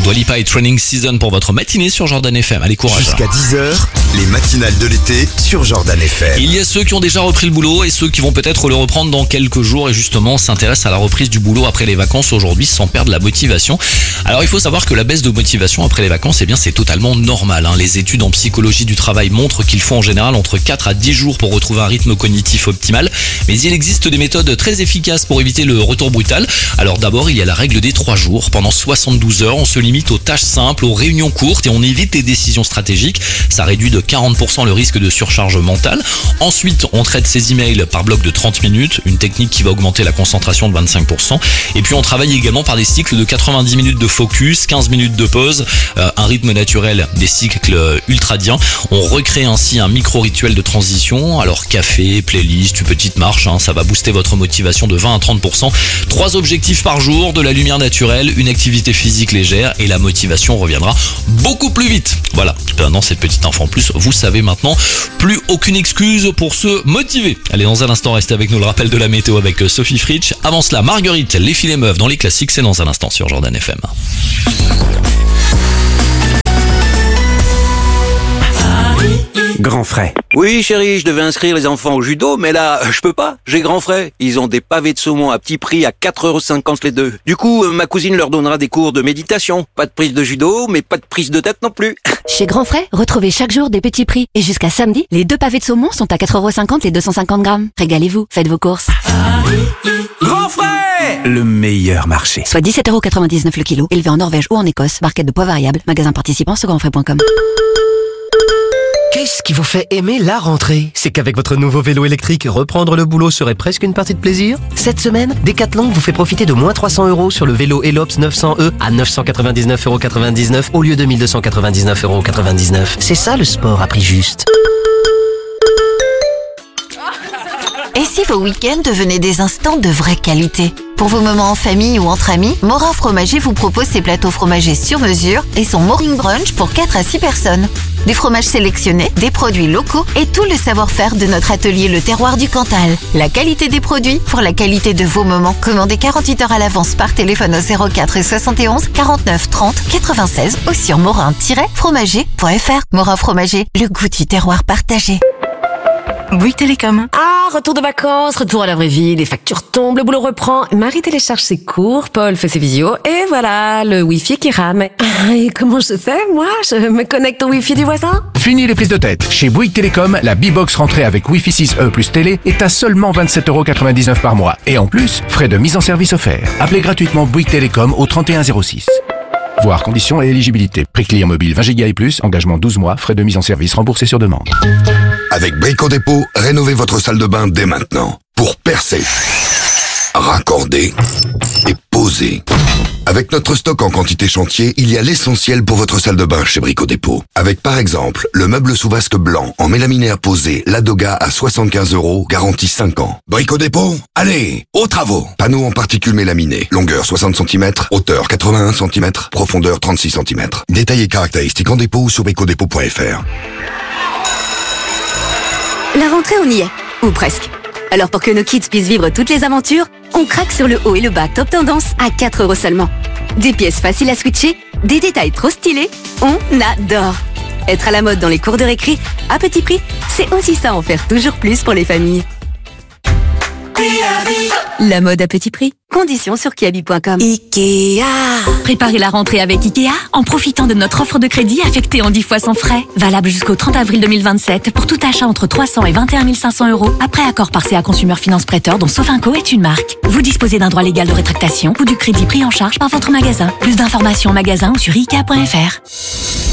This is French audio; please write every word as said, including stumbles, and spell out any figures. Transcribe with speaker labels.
Speaker 1: Dua Lipa et Training Season pour votre matinée sur Jordan F M. Allez, courage.
Speaker 2: Jusqu'à dix heures, les matinales de l'été sur Jordan F M.
Speaker 1: Il y a ceux qui ont déjà repris le boulot et ceux qui vont peut-être le reprendre dans quelques jours et justement on s'intéresse à la reprise du boulot après les vacances aujourd'hui sans perdre la motivation. Alors il faut savoir que la baisse de motivation après les vacances, eh bien c'est totalement normal. Hein. Les études en psychologie du travail montrent qu'il faut en général entre quatre à dix jours pour retrouver un rythme cognitif optimal. Mais il existe des méthodes très efficaces pour éviter le retour brutal. Alors d'abord il y a la règle des trois jours. Pendant soixante-douze heures, on se limite aux tâches simples, aux réunions courtes et on évite les décisions stratégiques. Ça réduit de quarante pour cent le risque de surcharge mentale. Ensuite, on traite ses emails par bloc de trente minutes, une technique qui va augmenter la concentration de vingt-cinq pour cent. Et puis on travaille également par des cycles de quatre-vingt-dix minutes de focus, quinze minutes de pause, euh, un rythme naturel, des cycles ultradiens. On recrée ainsi un micro-rituel de transition. Alors café, playlist, une petite marche, hein, ça va booster votre motivation de vingt à trente pour cent. Trois objectifs par jour, de la lumière naturelle, une activité physique légère et la motivation reviendra beaucoup plus vite. Voilà, dans cette petite info en plus, vous savez maintenant, plus aucune excuse pour se motiver. Allez, dans un instant, restez avec nous, le rappel de la météo avec Sophie Fritsch. Avant cela, Marguerite, les filets meufs dans les classiques, c'est dans un instant sur Jordan F M.
Speaker 2: Grand frais.
Speaker 3: Oui chérie, je devais inscrire les enfants au judo, mais là, je peux pas, j'ai grand frais. Ils ont des pavés de saumon à petit prix à quatre euros cinquante les deux. Du coup, ma cousine leur donnera des cours de méditation. Pas de prise de judo, mais pas de prise de tête non plus.
Speaker 4: Chez Grand Frais, retrouvez chaque jour des petits prix. Et jusqu'à samedi, les deux pavés de saumon sont à quatre euros cinquante les deux cent cinquante grammes. Régalez-vous, faites vos courses.
Speaker 2: Grand frais, le meilleur marché.
Speaker 4: Soit dix-sept euros quatre-vingt-dix-neuf le kilo, élevé en Norvège ou en Écosse. Barquette de poids variable, magasin participant sur grand frais point com.
Speaker 5: Qu'est-ce qui vous fait aimer la rentrée? C'est qu'avec votre nouveau vélo électrique, reprendre le boulot serait presque une partie de plaisir. Cette semaine, Decathlon vous fait profiter de moins trois cents euros sur le vélo Elops neuf cents E à neuf cent quatre-vingt-dix-neuf euros quatre-vingt-dix-neuf au lieu de mille deux cent quatre-vingt-dix-neuf euros quatre-vingt-dix-neuf. C'est ça le sport à prix juste.
Speaker 6: Et si vos week-ends devenaient des instants de vraie qualité? Pour vos moments en famille ou entre amis, Morin Fromager vous propose ses plateaux fromagers sur mesure et son Morning Brunch pour quatre à six personnes. Des fromages sélectionnés, des produits locaux et tout le savoir-faire de notre atelier Le Terroir du Cantal. La qualité des produits pour la qualité de vos moments. Commandez quarante-huit heures à l'avance par téléphone au zéro quatre soixante et onze quarante-neuf trente quatre-vingt-seize ou sur morin tiret fromager point f r. Morin Fromager, le goût du terroir partagé.
Speaker 7: Bouygues Télécom. Ah, retour de vacances, retour à la vraie vie, les factures tombent, le boulot reprend, Marie télécharge ses cours, Paul fait ses visios, et voilà, le Wi-Fi qui rame. Ah, et comment je fais, moi? Je me connecte au Wi-Fi du voisin?
Speaker 8: Fini les prises de tête. Chez Bouygues Télécom, la B-Box rentrée avec Wi-Fi six E plus télé est à seulement vingt-sept euros quatre-vingt-dix-neuf par mois. Et en plus, frais de mise en service offerts. Appelez gratuitement Bouygues Télécom au trente et un zéro six. Voir conditions et éligibilité. Prix client mobile vingt gigas et plus, engagement douze mois, frais de mise en service remboursés sur demande.
Speaker 9: Avec Brico Dépôt, rénovez votre salle de bain dès maintenant. Pour percer, raccorder et poser. Avec notre stock en quantité chantier, il y a l'essentiel pour votre salle de bain chez Brico Dépôt. Avec par exemple, le meuble sous vasque blanc en mélaminaire posé Ladoga à soixante-quinze euros, garantie cinq ans. Brico Dépôt, allez, aux travaux. Panneaux en particules mélaminées, longueur soixante centimètres, hauteur quatre-vingt-un centimètres, profondeur trente-six centimètres. Détails et caractéristiques en dépôt ou sur brico dépôt point f r.
Speaker 10: La rentrée, on y est. Ou presque. Alors pour que nos kids puissent vivre toutes les aventures, on craque sur le haut et le bas top tendance à quatre euros seulement. Des pièces faciles à switcher, des détails trop stylés, on adore. Être à la mode dans les cours de récré, à petit prix, c'est aussi ça en faire toujours plus pour les familles. La mode à petit prix. Conditions sur kiabi point com.
Speaker 11: Ikea. Préparez la rentrée avec Ikea en profitant de notre offre de crédit affectée en dix fois sans frais. Valable jusqu'au trente avril deux mille vingt-sept pour tout achat entre trois cents et vingt et un mille cinq cents euros après accord par C A Consumer Finance Prêteur dont Sofinco est une marque. Vous disposez d'un droit légal de rétractation ou du crédit pris en charge par votre magasin. Plus d'informations en magasin ou sur ikea point f r.